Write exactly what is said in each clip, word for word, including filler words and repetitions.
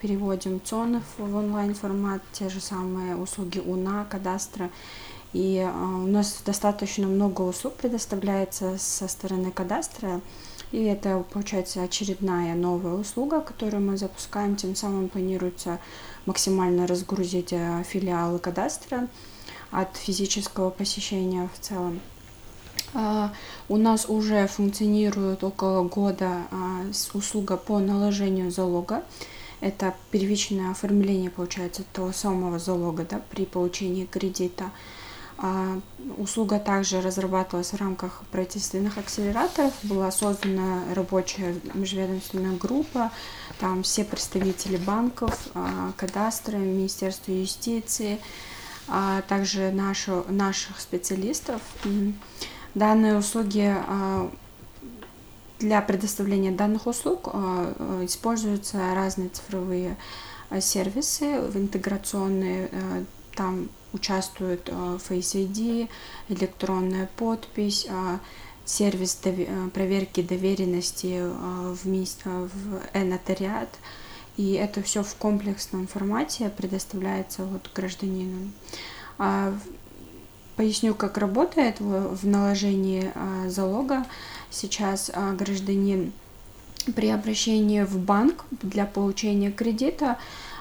переводим ЦОНов в онлайн-формат, те же самые услуги УНА, кадастра. И у нас достаточно много услуг предоставляется со стороны кадастра. И это, получается, очередная новая услуга, которую мы запускаем. Тем самым планируется максимально разгрузить филиалы кадастра от физического посещения в целом. У нас уже функционирует около года услуга по наложению залога. Это первичное оформление, получается, того самого залога, да, при получении кредита. Услуга также разрабатывалась в рамках правительственных акселераторов. Была создана рабочая межведомственная группа. Там все представители банков, кадастра, Министерства юстиции, а также наши, наших специалистов. Данные услуги, для предоставления данных услуг используются разные цифровые сервисы интеграционные. Там участвуют Face ай ди, электронная подпись, сервис проверки доверенности в э-нотариат. И это все в комплексном формате предоставляется вот гражданину. Поясню, как работает в наложении залога. Сейчас гражданин при обращении в банк для получения кредита,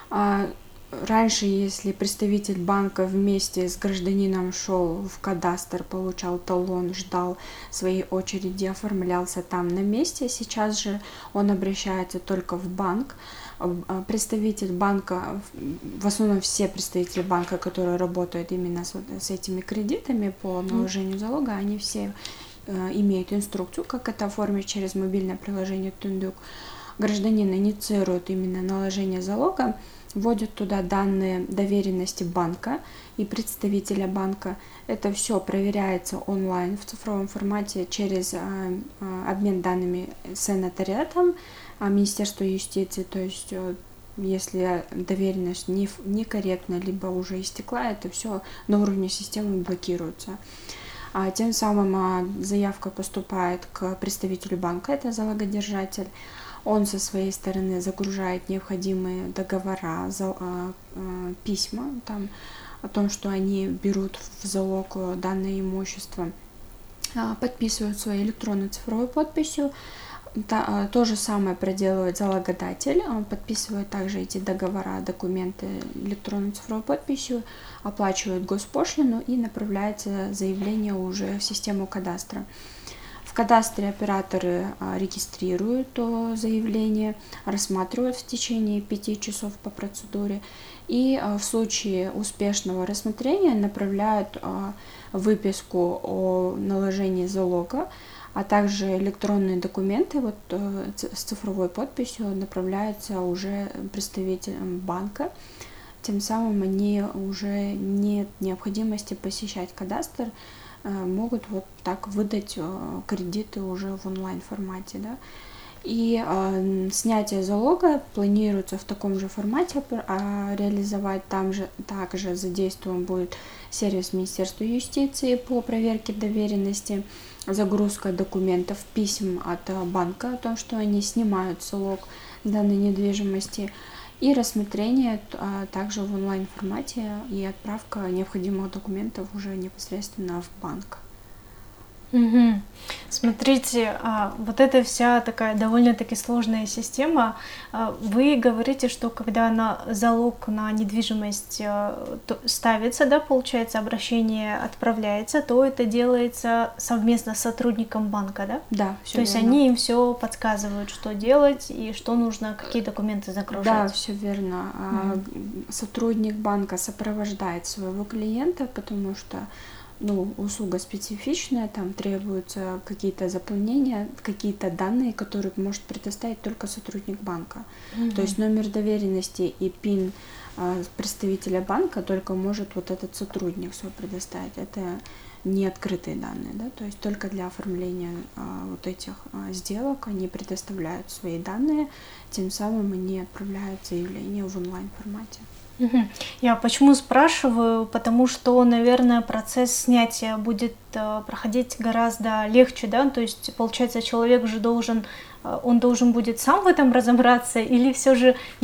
раньше, если представитель банка вместе с гражданином шел в кадастр, получал талон, ждал своей очереди, оформлялся там на месте, сейчас же он обращается только в банк. Представитель банка, в основном все представители банка, которые работают именно с, с этими кредитами по наложению залога, они все э, имеют инструкцию, как это оформить через мобильное приложение Тундук. Гражданин инициирует именно наложение залога, вводит туда данные доверенности банка и представителя банка. Это все проверяется онлайн в цифровом формате через э, э, обмен данными с нотариатом, Министерство юстиции. То есть если доверенность не, некорректна, либо уже истекла, это все на уровне системы блокируется. А тем самым заявка поступает к представителю банка, это залогодержатель. Он со своей стороны загружает необходимые договора, письма там, о том, что они берут в залог данное имущество, подписывают своей электронной цифровой подписью. То же самое проделывает залогодатель, он подписывает также эти договора, документы электронной цифровой подписью, оплачивает госпошлину и направляется заявление уже в систему кадастра. В кадастре операторы регистрируют то заявление, рассматривают в течение пяти часов по процедуре и в случае успешного рассмотрения направляют выписку о наложении залога, а также электронные документы вот, с цифровой подписью направляются уже представителям банка. Тем самым они уже нет необходимости посещать кадастр, могут вот так выдать кредиты уже в онлайн-формате. Да? И э, снятие залога планируется в таком же формате а реализовать. Там же также задействован будет сервис Министерства юстиции по проверке доверенности, загрузка документов, писем от банка о том, что они снимают залог данной недвижимости, и рассмотрение а, также в онлайн-формате и отправка необходимых документов уже непосредственно в банк. Угу. Смотрите, вот эта вся такая довольно-таки сложная система. Вы говорите, что когда на залог на недвижимость ставится, да, получается, обращение отправляется, то это делается совместно с сотрудником банка, да? Да, все То есть верно. они им все подсказывают, что делать и что нужно, какие документы загружать. Да, все верно. Угу. Сотрудник банка сопровождает своего клиента, потому что ну, услуга специфичная, там требуются какие-то заполнения, какие-то данные, которые может предоставить только сотрудник банка. Mm-hmm. То есть номер доверенности и пин э, представителя банка только может вот этот сотрудник все предоставить. Это не открытые данные, да, то есть только для оформления э, вот этих э, сделок они предоставляют свои данные, тем самым они отправляют заявление в онлайн-формате. Я почему спрашиваю? Потому что, наверное, процесс снятия будет э, проходить гораздо легче, да? То есть, получается, человек же должен, э, он должен будет сам в этом разобраться, или все же